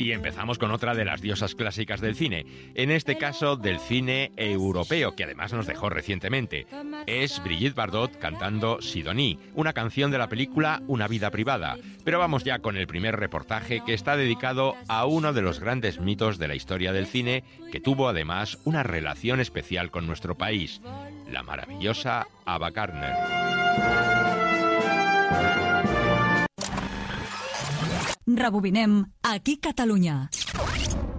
Y empezamos con otra de las diosas clásicas del cine, en este caso del cine europeo, que además nos dejó recientemente. Es Brigitte Bardot cantando Sidonie, una canción de la película Una vida privada. Pero vamos ya con el primer reportaje, que está dedicado a uno de los grandes mitos de la historia del cine, que tuvo además una relación especial con nuestro país, la maravillosa Ava Gardner. Rebobinem, aquí Catalunya.